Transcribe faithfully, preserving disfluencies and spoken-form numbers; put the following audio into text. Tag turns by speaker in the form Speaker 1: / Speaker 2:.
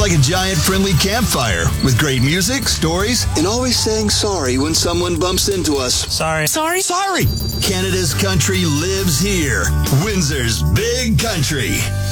Speaker 1: Like a giant friendly campfire with great music, stories, and always saying sorry when someone bumps into us.
Speaker 2: Sorry.
Speaker 1: Sorry? Sorry. Canada's country lives here. Windsor's Big Country.